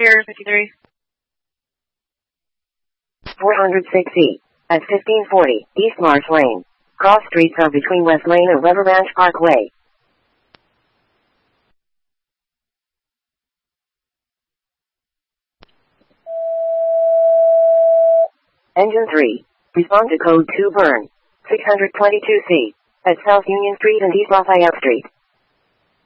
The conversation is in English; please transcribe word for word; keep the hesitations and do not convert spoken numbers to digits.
Pier fifty-three. four hundred six E. At fifteen forty, East Marsh Lane. Cross streets are between West Lane and River Ranch Parkway. Engine three. Respond to code two burn. six hundred twenty-two C. At South Union Street and East Lafayette Street.